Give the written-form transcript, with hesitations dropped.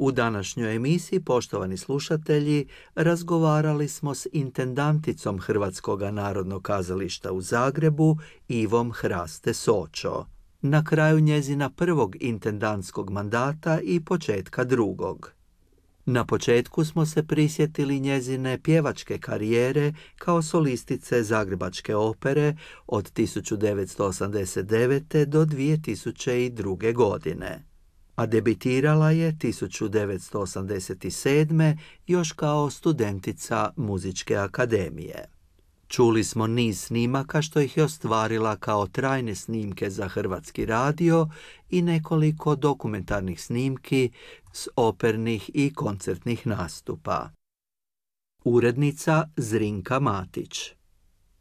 U današnjoj emisiji, poštovani slušatelji, razgovarali smo s intendanticom Hrvatskog narodnog kazališta u Zagrebu, Ivom Hraste Sočo, na kraju njezina prvog intendantskog mandata i početka drugog. Na početku smo se prisjetili njezine pjevačke karijere kao solistice Zagrebačke opere od 1989. do 2002. godine. A debitirala je 1987. još kao studentica Muzičke akademije. Čuli smo niz snimaka što ih je ostvarila kao trajne snimke za Hrvatski radio i nekoliko dokumentarnih snimki s opernih i koncertnih nastupa. Urednica Zrinka Matić.